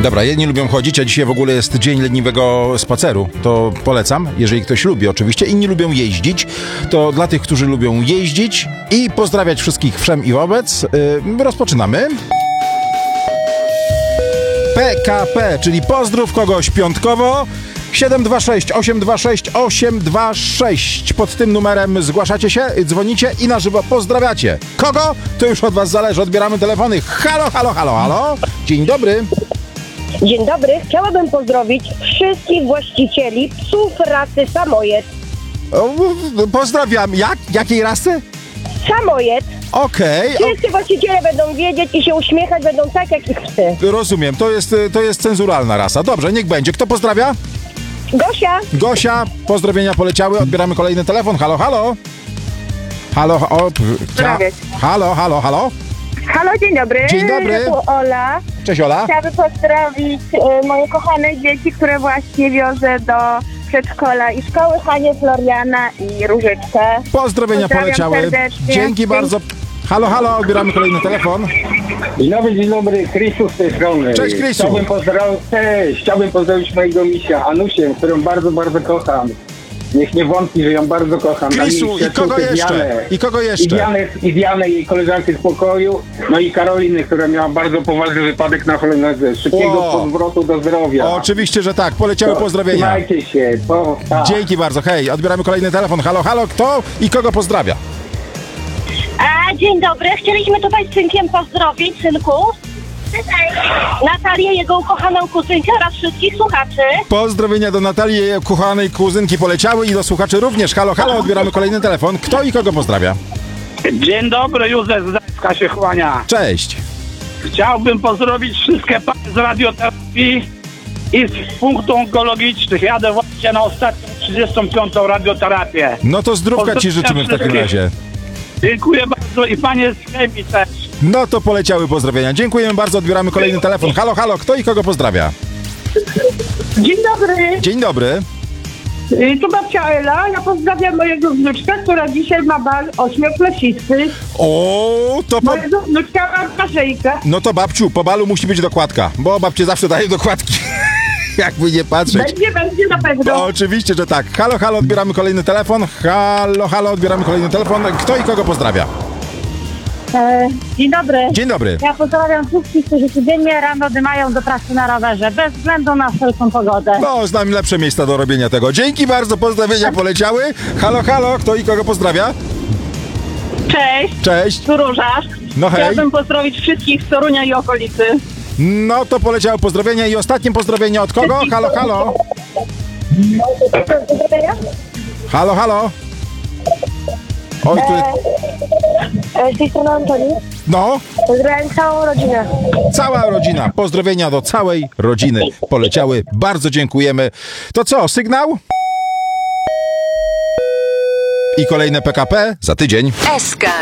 Dobra, jedni lubią chodzić, a dzisiaj w ogóle jest dzień leniwego spaceru. To polecam, jeżeli ktoś lubi oczywiście. Inni lubią jeździć. To dla tych, którzy lubią jeździć i pozdrawiać wszystkich wszem i wobec. Rozpoczynamy. PKP, czyli pozdrów kogoś piątkowo. 726 826 826. Pod tym numerem zgłaszacie się, dzwonicie i na żywo pozdrawiacie. Kogo? To już od was zależy. Odbieramy telefony. Halo, halo, halo, halo. Dzień dobry. Dzień dobry. Chciałabym pozdrowić wszystkich właścicieli psów rasy Samoyed. Pozdrawiam. Jakiej rasy? Samoyed. Okej. Wszyscy właściciele będą wiedzieć i się uśmiechać, będą tak jak ich psy. Rozumiem. To jest cenzuralna rasa. Dobrze, niech będzie. Kto pozdrawia? Gosia. Gosia. Pozdrowienia poleciały. Odbieramy kolejny telefon. Halo, halo. Halo, halo, halo, halo. Halo, dzień dobry. Dzień dobry. Tu Ola. Cześć, Ola. Chciałabym pozdrowić moje kochane dzieci, które właśnie wiozę do przedszkola i szkoły, Hanię, Floriana i Różyczkę. Pozdrowienia poleciały. Serdecznie. Dzięki bardzo. Halo, halo, odbieramy kolejny telefon. Dzień dobry, Krysiu z tej strony. Cześć, Krysiu. Chciałbym pozdrowić mojego misia, Anusię, którą bardzo, bardzo kocham. Niech nie wątpi, że ją bardzo kocham. Krysiu, i kogo jeszcze? I kogo jeszcze? I Dianę, jej koleżanki z pokoju, no i Karoliny, która miała bardzo poważny wypadek na hulajnodze. Szybkiego powrotu do zdrowia. Oczywiście, że tak. Poleciały pozdrowienia. Trzymajcie się. Tak. Dzięki bardzo. Hej, odbieramy kolejny telefon. Halo, halo, kto i kogo pozdrawia? Dzień dobry. Chcieliśmy tutaj z synkiem pozdrowić, synku. Natalię, jego ukochaną kuzynkę oraz wszystkich słuchaczy. Pozdrowienia do Natalii, jej ukochanej kuzynki poleciały i do słuchaczy również. Halo, halo, odbieramy kolejny telefon. Kto i kogo pozdrawia? Dzień dobry, Józef z Gdańska się kłania. Cześć. Chciałbym pozdrowić wszystkie panie z radioterapii i z punktów onkologicznych. Jadę właśnie na ostatnią 35. radioterapię. No to zdrówka ci życzymy w takim razie. Dziękuję bardzo i panie z chemii też. No to poleciały pozdrowienia. Dziękujemy bardzo, odbieramy kolejny telefon. Halo, halo, kto i kogo pozdrawia? Dzień dobry. Dzień dobry. Tu babcia Ela. Ja pozdrawiam mojego wnuczka, która dzisiaj ma bal ośmioklasisty. Mojego wnuczka ma Karzejka. No to babciu, po balu musi być dokładka, bo babcie zawsze dają dokładki. Jakby nie patrzeć. Będzie na pewno. No, oczywiście, że tak. Halo, halo, odbieramy kolejny telefon. Halo, halo, odbieramy kolejny telefon. Kto i kogo pozdrawia? Dzień dobry. Dzień dobry. Ja pozdrawiam wszystkich, którzy codziennie rano dymają do pracy na rowerze, bez względu na wszelką pogodę. No, znam lepsze miejsca do robienia tego. Dzięki bardzo, pozdrowienia poleciały. Halo, halo, kto i kogo pozdrawia? Cześć, Cześć. tu Róża. No hej. Chciałabym pozdrowić wszystkich z Torunia i okolicy. No to poleciały pozdrowienia i ostatnie pozdrowienie od kogo? Halo, halo. Halo, halo. Oj, Z tej strony Antoni. No, Pozdrawiam całą rodzinę. cała rodzina. Pozdrowienia do całej rodziny poleciały. Bardzo dziękujemy. To co, sygnał? I kolejne PKP za tydzień. SK.